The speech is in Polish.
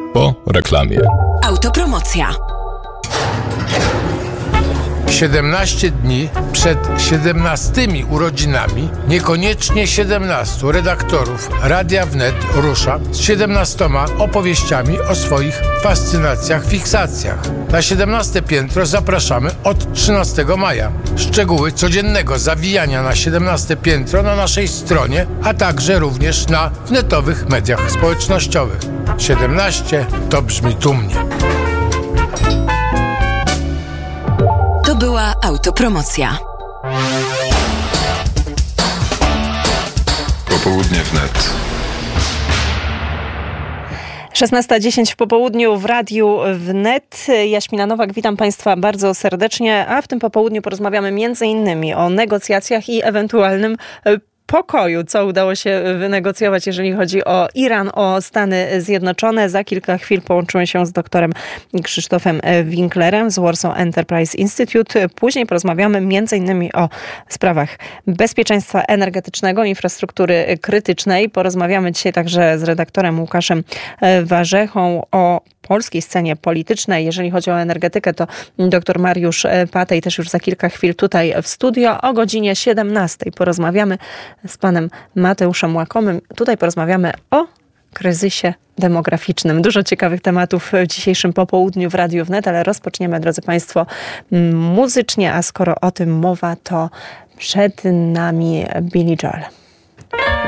Po reklamie. Autopromocja. 17 dni przed 17 urodzinami, niekoniecznie 17 redaktorów Radia Wnet rusza z 17 opowieściami o swoich fascynacjach, fiksacjach. Na 17 piętro zapraszamy od 13 maja. Szczegóły codziennego zawijania na 17 piętro na naszej stronie, a także również na wnetowych mediach społecznościowych. 17 to brzmi dumnie. To była autopromocja. Popołudnie wnet. 16:10 w popołudniu w Radiu Wnet. Jaśmina Nowak, witam Państwa bardzo serdecznie, a w tym popołudniu porozmawiamy m.in. o negocjacjach i ewentualnym pokoju, co udało się wynegocjować, jeżeli chodzi o Iran, o Stany Zjednoczone. Za kilka chwil połączymy się z doktorem Krzysztofem Winklerem z Warsaw Enterprise Institute. Później porozmawiamy m.in. o sprawach bezpieczeństwa energetycznego, infrastruktury krytycznej. Porozmawiamy dzisiaj także z redaktorem Łukaszem Warzechą o polskiej scenie politycznej. Jeżeli chodzi o energetykę, to dr Mariusz Patej też już za kilka chwil tutaj w studio. O godzinie 17 porozmawiamy z panem Mateuszem Łakomym. Tutaj porozmawiamy o kryzysie demograficznym. Dużo ciekawych tematów w dzisiejszym popołudniu w Radiu Wnet, ale rozpoczniemy, drodzy Państwo, muzycznie, a skoro o tym mowa, to przed nami Billy Joel.